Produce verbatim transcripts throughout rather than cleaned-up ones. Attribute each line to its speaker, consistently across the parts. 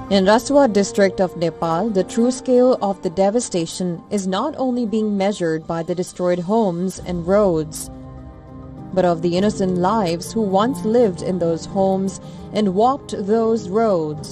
Speaker 1: In Rasua district of Nepal, the true scale of the devastation is not only being measured by the destroyed homes and roads, but of the innocent lives who once lived in those homes and walked those roads.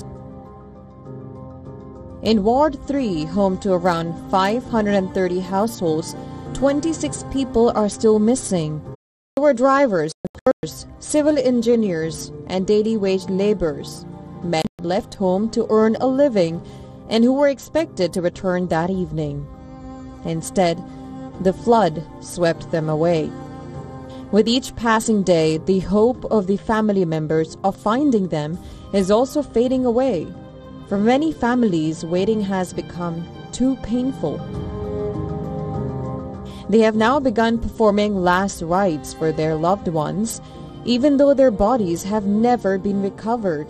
Speaker 1: In Ward three, home to around five hundred thirty households, twenty-six people are still missing. They were drivers, workers, civil engineers, and daily wage laborers, men who left home to earn a living and who were expected to return that evening. Instead, the flood swept them away. With each passing day, the hope of the family members of finding them is also fading away. For many families, waiting has become too painful. They have now begun performing last rites for their loved ones, even though their bodies have never been recovered.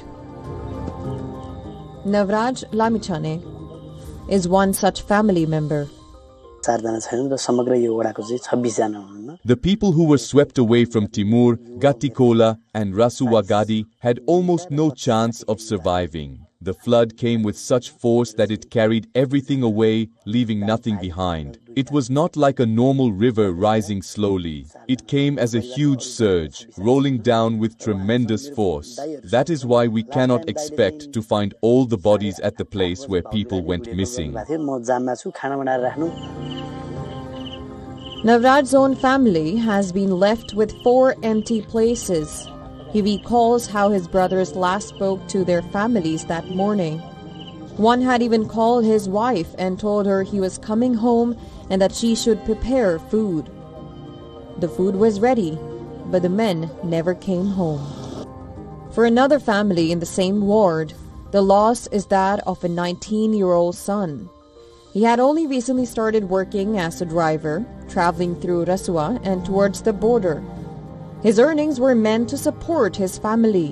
Speaker 1: Navraj Lamichane is one such family member.
Speaker 2: The people who were swept away from Timur, Gatikola and Rasua Gadi had almost no chance of surviving. The flood came with such force that it carried everything away, leaving nothing behind. It was not like a normal river rising slowly. It came as a huge surge, rolling down with tremendous force. That is why we cannot expect to find all the bodies at the place where people went missing.
Speaker 1: Navraj's own family has been left with four empty places. He recalls how his brothers last spoke to their families that morning. One had even called his wife and told her he was coming home and that she should prepare food. The food was ready, but the men never came home. For another family in the same ward, the loss is that of a nineteen-year-old son. He had only recently started working as a driver, traveling through Rasua and towards the border. His earnings were meant to support his family.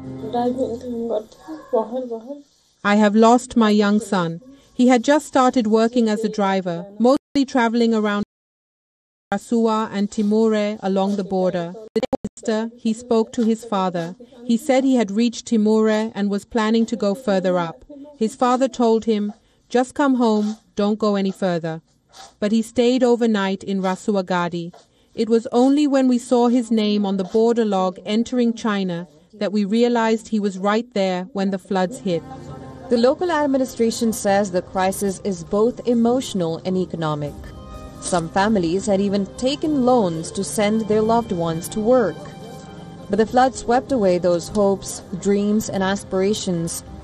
Speaker 3: I have lost my young son. He had just started working as a driver, mostly traveling around Rasua and Timure along the border. Later, he spoke to his father. He said he had reached Timure and was planning to go further up. His father told him, "Just come home, don't go any further." But he stayed overnight in Rasua Gadi. It was only when we saw his name on the border log entering China that we realized he was right there when the floods hit.
Speaker 1: The local administration says the crisis is both emotional and economic. Some families had even taken loans to send their loved ones to work. But the flood swept away those hopes, dreams, and aspirations